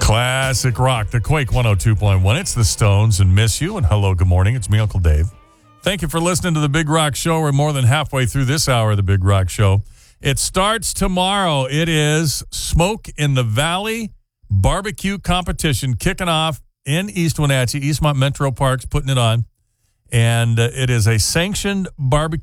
Classic rock, the Quake 102.1. It's the Stones and Miss You. And hello, good morning. It's me, Uncle Dave. Thank you for listening to the Big Rock Show. We're more than halfway through this hour of the Big Rock Show. It starts tomorrow. It is Smoke in the Valley barbecue competition kicking off in East Wenatchee. Eastmont Metro Parks putting it on. And it is a sanctioned barbecue